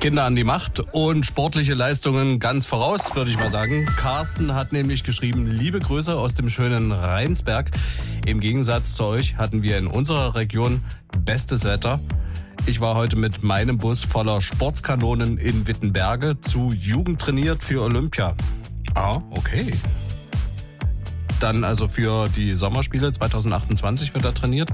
Kinder an die Macht und sportliche Leistungen ganz voraus, würde ich mal sagen. Carsten hat nämlich geschrieben, liebe Grüße aus dem schönen Rheinsberg. Im Gegensatz zu euch hatten wir in unserer Region bestes Wetter. Ich war heute mit meinem Bus voller Sportskanonen in Wittenberge zu Jugend trainiert für Olympia. Ah, okay. Dann also für die Sommerspiele 2028 wird da trainiert.